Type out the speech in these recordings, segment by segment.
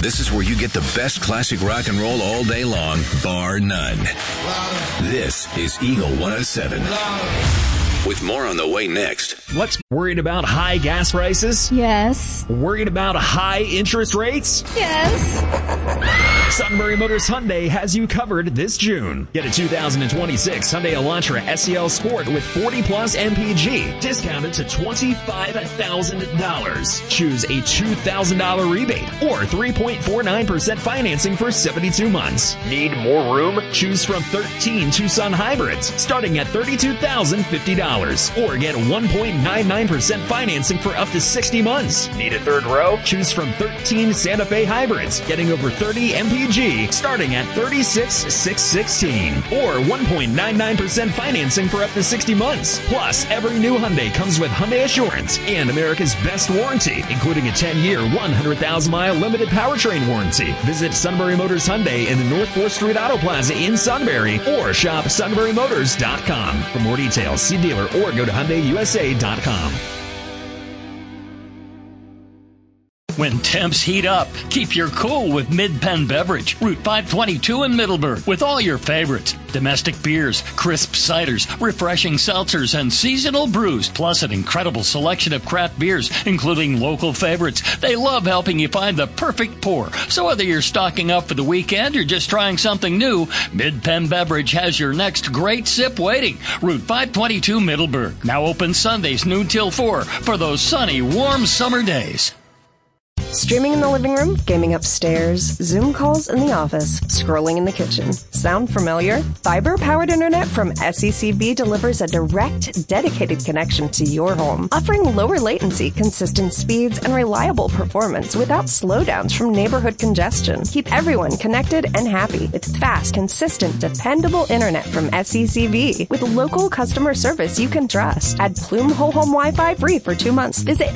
this is where you get the best classic rock and roll all day long, bar none. This is Eagle 107. With more on the way next. What's worried about high gas prices? Yes. Worried about high interest rates? Yes. Sunbury Motors Hyundai has you covered this June. Get a 2026 Hyundai Elantra SEL Sport with 40-plus MPG, discounted to $25,000. Choose a $2,000 rebate or 3.49% financing for 72 months. Need more room? Choose from 13 Tucson hybrids, starting at $32,050. Or get 1.99% financing for up to 60 months. Need a third row? Choose from 13 Santa Fe hybrids, getting over 30 MPG, starting at $36,616. Or 1.99% financing for up to 60 months. Plus, every new Hyundai comes with Hyundai Assurance and America's best warranty, including a 10-year, 100,000-mile limited powertrain warranty. Visit Sunbury Motors Hyundai in the North 4th Street Auto Plaza in Sunbury or shop sunburymotors.com. For more details, see dealer or go to HyundaiUSA.com. When temps heat up, keep your cool with Mid-Penn Beverage, Route 522 in Middleburg, with all your favorites. Domestic beers, crisp ciders, refreshing seltzers, and seasonal brews, plus an incredible selection of craft beers, including local favorites. They love helping you find the perfect pour. So whether you're stocking up for the weekend or just trying something new, Mid-Penn Beverage has your next great sip waiting. Route 522 Middleburg. Now open Sundays noon till 4 for those sunny, warm summer days. Streaming in the living room, gaming upstairs, Zoom calls in the office, scrolling in the kitchen. Sound familiar? Fiber-powered internet from SECB delivers a direct, dedicated connection to your home, offering lower latency, consistent speeds, and reliable performance without slowdowns from neighborhood congestion. Keep everyone connected and happy with fast, consistent, dependable internet from SECB with local customer service you can trust. Add Plume Whole Home Wi-Fi free for 2 months. Visit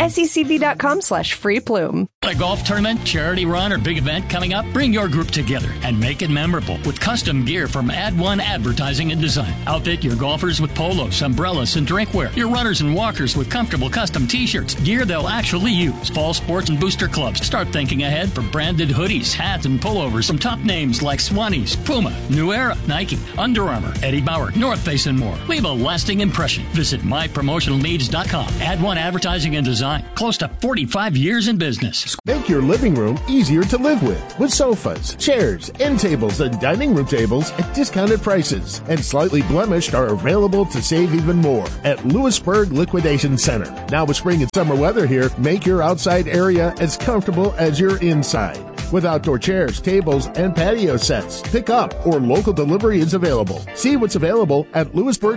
secb.com/freeplume. A golf tournament, charity run, or big event coming up? Bring your group together and make it memorable with custom gear from Ad One Advertising and Design. Outfit your golfers with polos, umbrellas, and drinkware. Your runners and walkers with comfortable custom t-shirts, gear they'll actually use. Fall sports and booster clubs. Start thinking ahead for branded hoodies, hats, and pullovers from top names like Swannies, Puma, New Era, Nike, Under Armour, Eddie Bauer, North Face, and more. Leave a lasting impression. Visit mypromotionalneeds.com. Ad One Advertising and Design. Close to 45 years in business. Make your living room easier to live with sofas, chairs, end tables, and dining room tables at discounted prices. And slightly blemished are available to save even more at Lewisburg Liquidation Center. Now with spring and summer weather here, make your outside area as comfortable as your inside. With outdoor chairs, tables, and patio sets. Pick up or local delivery is available. See what's available at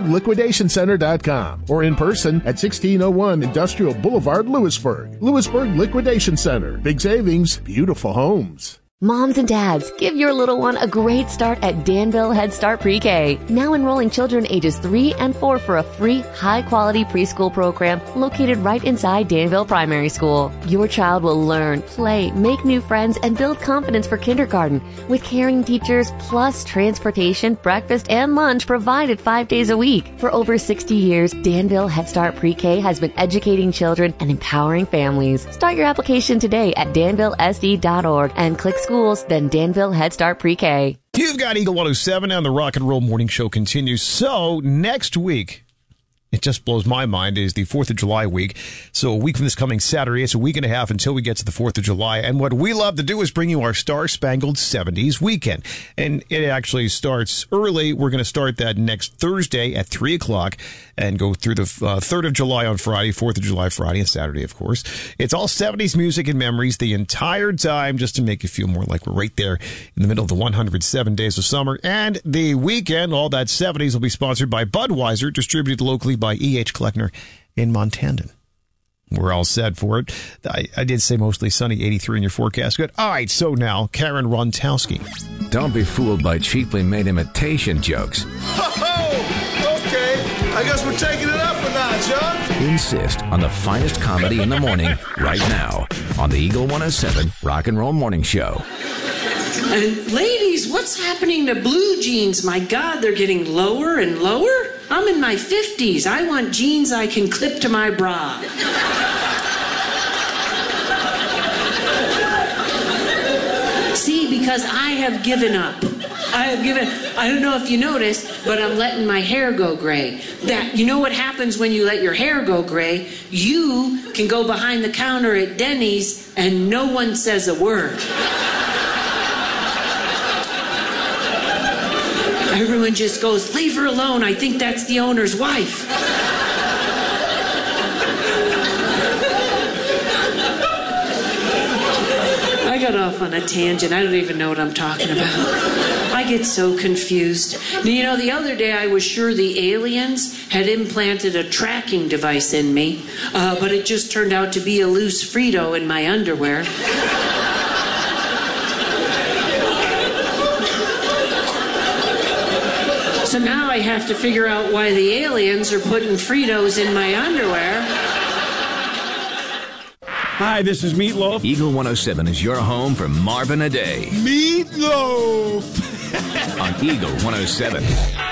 LewisburgLiquidationCenter.com or in person at 1601 Industrial Boulevard, Lewisburg. Lewisburg Liquidation Center. Big savings, beautiful homes. Moms and dads, give your little one a great start at Danville Head Start Pre-K. Now enrolling children ages 3 and 4 for a free, high-quality preschool program located right inside Danville Primary School. Your child will learn, play, make new friends, and build confidence for kindergarten with caring teachers plus transportation, breakfast, and lunch provided 5 days a week. For over 60 years, Danville Head Start Pre-K has been educating children and empowering families. Start your application today at danvillesd.org and click schools, then Danville Head Start Pre-K. You've got Eagle 107 and the Rock and Roll Morning Show continues. So next week, it just blows my mind, is the 4th of July week. So a week from this coming Saturday, it's a week and a half until we get to the 4th of July. And what we love to do is bring you our Star-Spangled 70s weekend. And it actually starts early. We're going to start that next Thursday at 3 o'clock and go through the 3rd of July on Friday, 4th of July Friday, and Saturday, of course. It's all 70s music and memories the entire time, just to make you feel more like we're right there in the middle of the 107 days of summer. And the weekend, all that 70s, will be sponsored by Budweiser, distributed locally by E.H. Kleckner in Montandan. We're all set for it. I did say mostly sunny, 83 in your forecast. Good. All right, so now, Karen Rontowski. Don't be fooled by cheaply made imitation jokes. Okay, I guess we're taking it up a notch, huh? Insist on the finest comedy in the morning right now on the Eagle 107 Rock and Roll Morning Show. And ladies, what's happening to blue jeans? My God, they're getting lower and lower. I'm in my 50s. I want jeans I can clip to my bra. because I have given up. I don't know if you noticed, but I'm letting my hair go gray. You know what happens when you let your hair go gray? You can go behind the counter at Denny's and no one says a word. Everyone just goes, leave her alone. I think that's the owner's wife. I got off on a tangent. I don't even know what I'm talking about. I get so confused. You know, the other day I was sure the aliens had implanted a tracking device in me, but it just turned out to be a loose Frito in my underwear. So now I have to figure out why the aliens are putting Fritos in my underwear. Hi, this is Meatloaf. Eagle 107 is your home for Marvin a Day. Meatloaf! On Eagle 107.